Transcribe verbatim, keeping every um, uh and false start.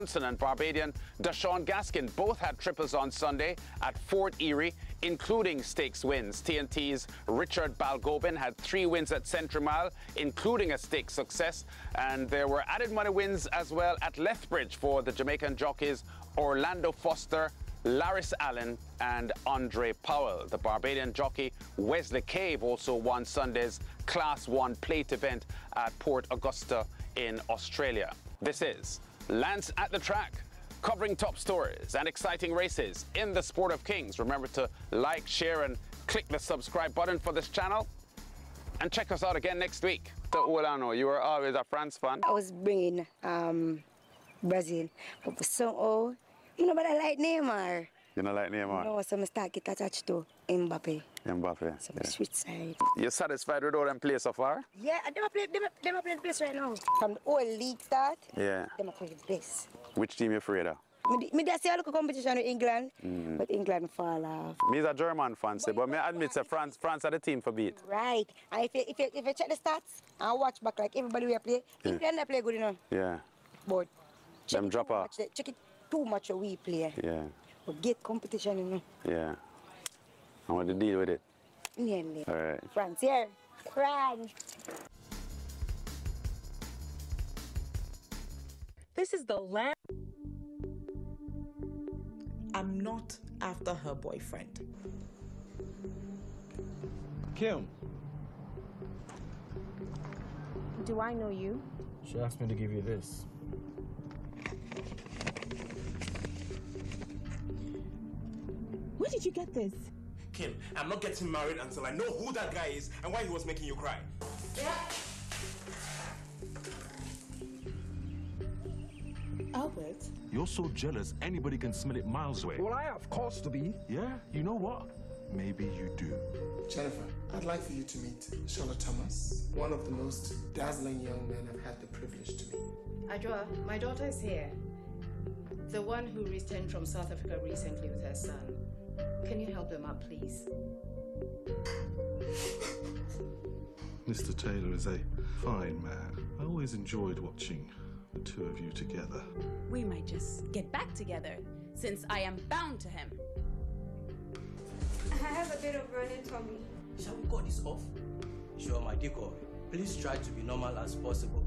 And Barbadian Dashawn Gaskin both had triples on Sunday at Fort Erie, including stakes wins. T N T's Richard Balgobin had three wins at Central Mile, including a stakes success. And there were added money wins as well at Lethbridge for the Jamaican jockeys Orlando Foster, Laris Allen and Andre Powell. The Barbadian jockey Wesley Cave also won Sunday's Class one plate event at Port Augusta in Australia. This is Lance at the Track, covering top stories and exciting races in the sport of kings. Remember to like, share and click the subscribe button for this channel. And check us out again next week. So, Olano, you were always a France fan. I was bringing um, Brazil, but for somehow, you know, but I like Neymar. You don't like Neymar? No, so I start get attached to Mbappe. Mbappe. So yeah. switch side. You're satisfied with all them plays so far? Yeah, they play, they they play the best right now. From the old league start, Yeah. they play the best. Which team you afraid of? Me, me just see a little competition with England, Mm. but England fall off. Me's a German fan, say, but me admit say France, France are the team for beat. Right. And if you, if you, if you check the stats and watch back like everybody we play, Yeah. England they play good enough. Yeah. But check Them it drop too off. much, they- check it too much we play. Yeah. But get competition, you know. Yeah. I want to deal with it. Nearly. All right. France here. France. This is the land. I'm not after her boyfriend. Kim, Do I know you? she asked me to give you this. Where did you get this? Kim, I'm not getting married until I know who that guy is and why he was making you cry. Albert? You're so jealous, anybody can smell it miles away. Well, I have cause to be. Yeah, you know what? Maybe you do. Jennifer, I'd like for you to meet Charlotte Thomas, one of the most dazzling young men I've had the privilege to meet. Adjoa, my daughter is here. The one who returned from South Africa recently with her son. Can you help them out, please? Mister Taylor is a fine man. I always enjoyed watching the two of you together. We might just get back together, since I am bound to him. I have a bit of running tummy. Shall we cut this off? Sure, my dear. Please try to be normal as possible.